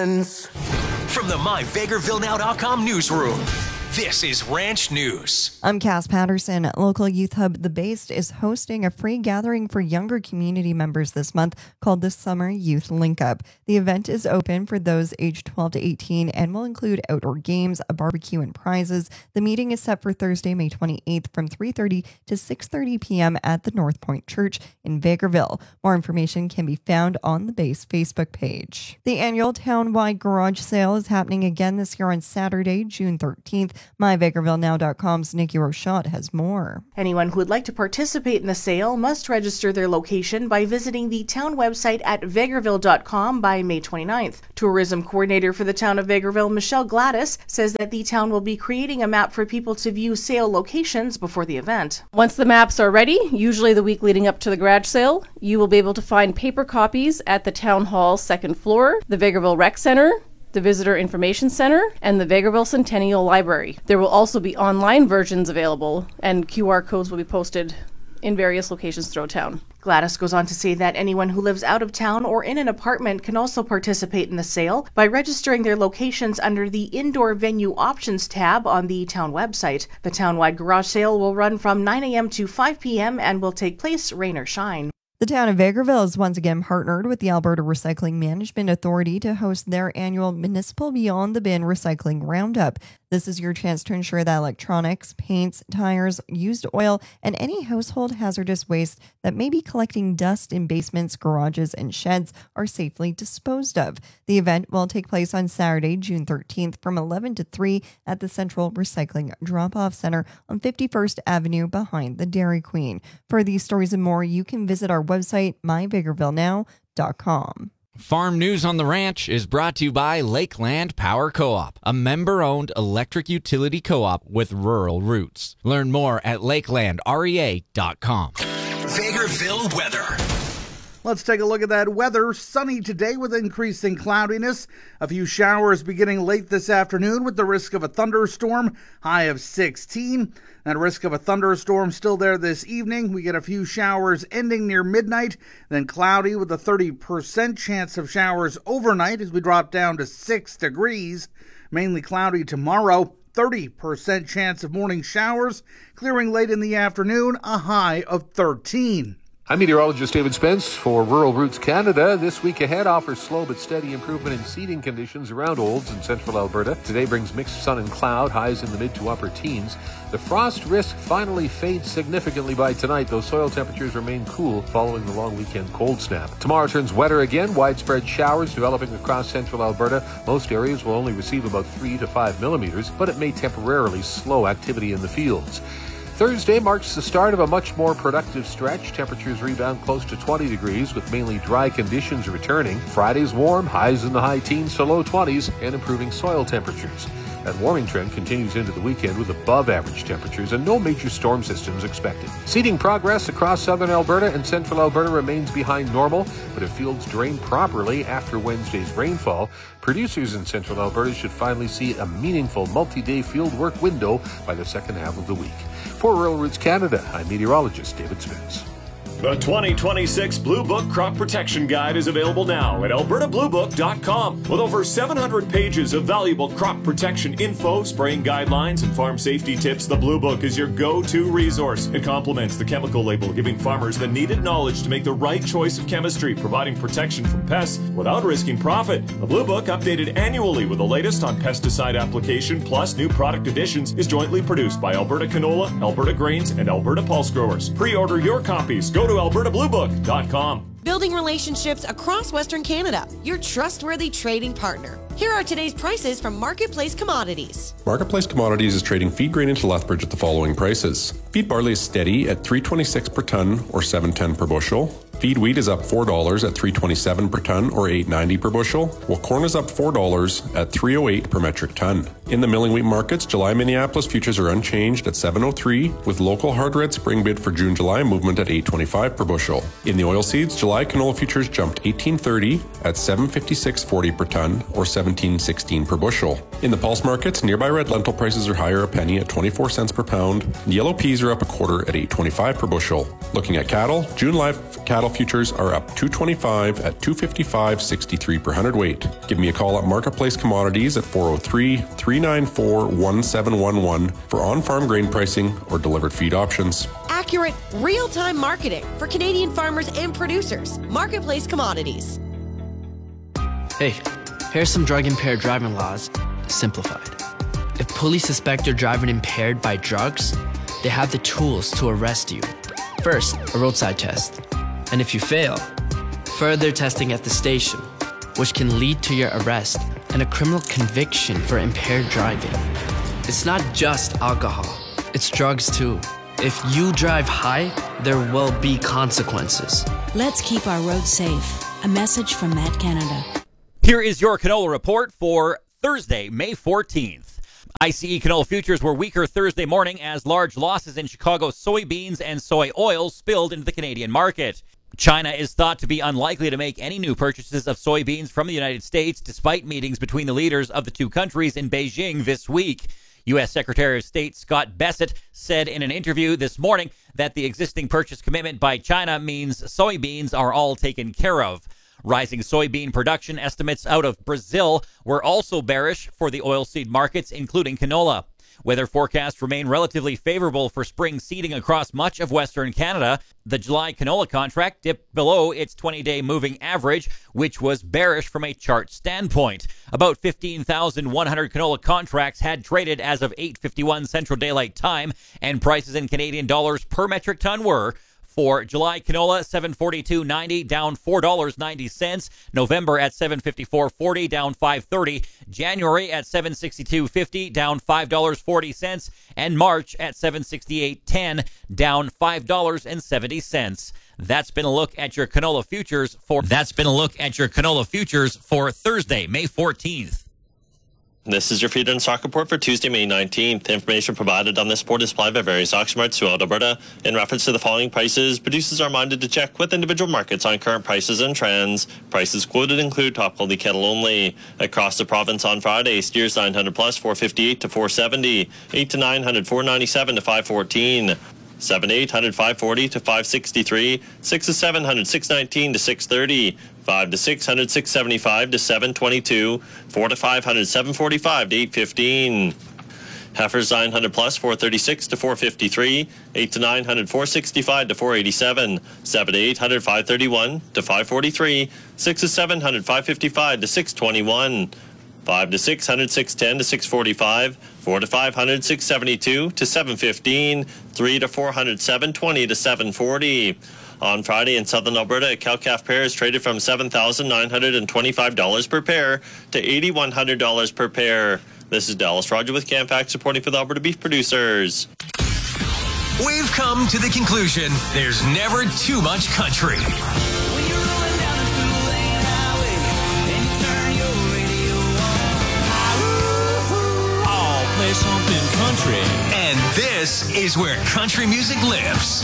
friends. From the MyVegrevilleNow.com newsroom, this is Ranch News. I'm Cass Patterson. Local youth hub The Based is hosting a free gathering for younger community members this month called the Summer Youth Link Up. The event is open for those aged 12 to 18 and will include outdoor games, a barbecue, and prizes. The meeting is set for Thursday, May 28th from 3:30 to 6:30 p.m. at the North Point Church in Vegreville. More information can be found on the Base Facebook page. The annual town-wide garage sale is happening again this year on Saturday, June 13th. MyVegrevilleNow.com's Nikki Rochette has more. Anyone who would like to participate in the sale must register their location by visiting the town website at vegreville.com by May 29th. Tourism coordinator for the town of Vegreville, Michelle Gladys, says that the town will be creating a map for people to view sale locations before the event. Once the maps are ready, usually the week leading up to the garage sale, you will be able to find paper copies at the town hall second floor, the Vegreville Rec Center, the Visitor Information Center, and the Vegreville Centennial Library. There will also be online versions available, and QR codes will be posted in various locations throughout town. Gladys goes on to say that anyone who lives out of town or in an apartment can also participate in the sale by registering their locations under the Indoor Venue Options tab on the town website. The town-wide garage sale will run from 9 a.m. to 5 p.m. and will take place rain or shine. The town of Vegreville has once again partnered with the Alberta Recycling Management Authority to host their annual Municipal Beyond the Bin Recycling Roundup. This is your chance to ensure that electronics, paints, tires, used oil, and any household hazardous waste that may be collecting dust in basements, garages, and sheds are safely disposed of. The event will take place on Saturday, June 13th from 11 to 3 at the Central Recycling Drop-Off Center on 51st Avenue behind the Dairy Queen. For these stories and more, you can visit our website, myvegrevillenow.com. Farm News on the Ranch is brought to you by Lakeland Power Co-op, a member-owned electric utility co-op with rural roots. Learn more at lakelandrea.com. Vegreville weather. Let's take a look at that weather. Sunny today with increasing cloudiness. A few showers beginning late this afternoon with the risk of a thunderstorm, high of 16. That risk of a thunderstorm still there this evening. We get a few showers ending near midnight, then cloudy with a 30% chance of showers overnight as we drop down to 6 degrees. Mainly cloudy tomorrow. 30% chance of morning showers, clearing late in the afternoon, a high of 13. I'm meteorologist David Spence for Rural Roots Canada. This week ahead offers slow but steady improvement in seeding conditions around Olds in central Alberta. Today brings mixed sun and cloud, highs in the mid to upper teens. The frost risk finally fades significantly by tonight, though soil temperatures remain cool following the long weekend cold snap. Tomorrow turns wetter again, widespread showers developing across central Alberta. Most areas will only receive about 3 to 5 millimeters, but it may temporarily slow activity in the fields. Thursday marks the start of a much more productive stretch. Temperatures rebound close to 20 degrees with mainly dry conditions returning. Friday's warm, highs in the high teens to low 20s, and improving soil temperatures. That warming trend continues into the weekend with above average temperatures and no major storm systems expected. Seeding progress across southern Alberta and central Alberta remains behind normal, but if fields drain properly after Wednesday's rainfall, producers in central Alberta should finally see a meaningful multi-day field work window by the second half of the week. For Rural Roots Canada, I'm meteorologist David Spence. The 2026 Blue Book Crop Protection Guide is available now at albertabluebook.com. With over 700 pages of valuable crop protection info, spraying guidelines, and farm safety tips, the Blue Book is your go-to resource. It complements the chemical label, giving farmers the needed knowledge to make the right choice of chemistry, providing protection from pests without risking profit. The Blue Book, updated annually with the latest on pesticide application plus new product additions, is jointly produced by Alberta Canola, Alberta Grains, and Alberta Pulse Growers. Pre-order your copies. Go to albertabluebook.com. Building relationships across Western Canada, your trustworthy trading partner. Here are today's prices from Marketplace Commodities. Marketplace Commodities is trading feed grain into Lethbridge at the following prices. Feed barley is steady at $3.26 per ton or $7.10 per bushel. Feed wheat is up $4 at $3.27 per ton or $8.90 per bushel, while corn is up $4 at $3.08 per metric ton. In the milling wheat markets, July Minneapolis futures are unchanged at $7.03, with local hard red spring bid for June-July movement at $8.25 per bushel. In the oilseeds, July canola futures jumped $18.30 at $7.5640 per ton, or $17.16 per bushel. In the pulse markets, nearby red lentil prices are higher a penny at 24 cents per pound. Yellow peas are up a quarter at $8.25 per bushel. Looking at cattle, June live cattle futures are up $2.25 at $255.63 per hundredweight. Give me a call at Marketplace Commodities at 403-394-1711 for on-farm grain pricing or delivered feed options. Accurate, real-time marketing for Canadian farmers and producers. Marketplace Commodities. Hey, here's some drug-impaired driving laws, simplified. If police suspect you're driving impaired by drugs, they have the tools to arrest you. First, a roadside test. And if you fail, further testing at the station, which can lead to your arrest and a criminal conviction for impaired driving. It's not just alcohol, it's drugs too. If you drive high, there will be consequences. Let's keep our roads safe. A message from Met Canada. Here is your canola report for Thursday, May 14th. ICE canola futures were weaker Thursday morning as large losses in Chicago soybeans and soy oil spilled into the Canadian market. China is thought to be unlikely to make any new purchases of soybeans from the United States despite meetings between the leaders of the two countries in Beijing this week. U.S. Secretary of State Scott Bessent said in an interview this morning that the existing purchase commitment by China means soybeans are all taken care of. Rising soybean production estimates out of Brazil were also bearish for the oilseed markets, including canola. Weather forecasts remain relatively favorable for spring seeding across much of Western Canada. The July canola contract dipped below its 20-day moving average, which was bearish from a chart standpoint. About 15,100 canola contracts had traded as of 8:51 Central Daylight Time, and prices in Canadian dollars per metric ton were: for July canola, $742.90, down $4.90. November at $754.40, down $5.30. January at $762.50, down $5.40. And March at $768.10, down $5.70. That's been a look at your canola futures for Thursday, May 14th. This is your feeder and stock report for Tuesday, May 19th. Information provided on this report is supplied by various auction marts throughout Alberta. In reference to the following prices, producers are reminded to check with individual markets on current prices and trends. Prices quoted include top quality cattle only. Across the province on Friday, steers 900 plus, $458 to $470, 8 to 900, $497 to $514. 7 to 800, $540 to $563, 6 to 700, $619 to $630, 5 to 600, $675 to $722, 4 to 500, $745 to $815. Heifers 900 plus, $436 to $453, 8 to 900, $465 to $487, 7 to 800, $531 to $543, 6 to 700, $555 to $621. 5 to 600, $610 to $645, 4 to 500, $672 to $715, 3 to 400, $720 to $740. On Friday in southern Alberta, a cow-calf pair is traded from $7,925 per pair to $8,100 per pair. This is Dallas Roger with Canfax reporting for the Alberta beef producers. We've come to the conclusion there's never too much country. Something country. And this is where country music lives.